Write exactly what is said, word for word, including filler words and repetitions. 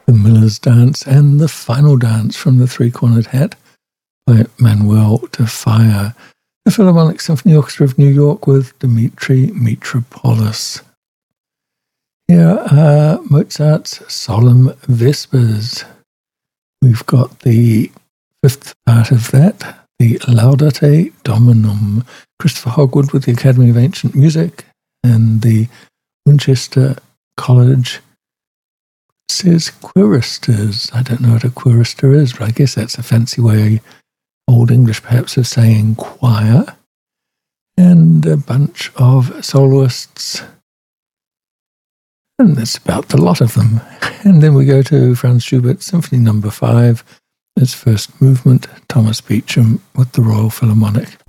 The Miller's Dance and the Final Dance from the Three-Cornered Hat by Manuel de Falla. The Philharmonic Symphony Orchestra of New York with Dimitri Mitropoulos. Here are Mozart's Solemn Vespers. We've got the fifth part of that, the Laudate Dominum. Christopher Hogwood with the Academy of Ancient Music, and the Winchester College says choristers. I don't know what a chorister is, but I guess that's a fancy way, Old English perhaps, of saying choir. And a bunch of soloists. And that's about the lot of them. And then we go to Franz Schubert Symphony Number Five, its first movement, Thomas Beecham with the Royal Philharmonic.